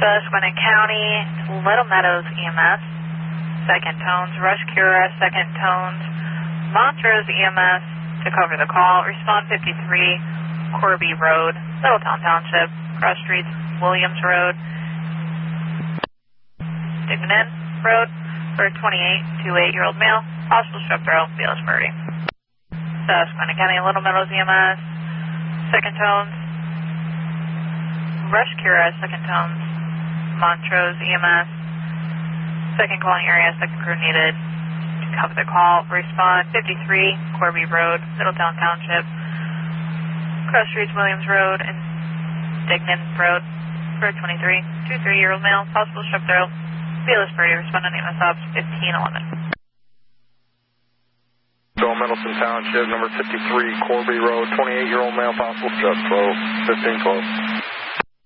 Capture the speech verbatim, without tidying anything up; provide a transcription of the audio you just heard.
Susquehanna County, Little Meadows E M S, second tones, Rush Cura, second tones, Montrose E M S to cover the call. Respond fifty-three, Corby Road, Littletown Township, cross streets, Williams Road, Dignan Road, for a twenty-eight, two eight-year-old male, possible stroke throw, B L S Birdie. Susquehanna County, Little Meadows E M S, second tones, Rush Cura, second tones, Montrose E M S, second calling area, second crew needed to cover the call. Respond fifty-three, Corby Road, Middletown Township, cross streets, Williams Road, and Dignan Road, for a twenty-three, two three-year-old male, possible stroke throw, B L S Birdie. Respond on E M S Ops fifteen eleven. So Middleton Township, number fifty-three, Corby Road, twenty-eight-year-old male, possible stroke throw, fifteen twelve.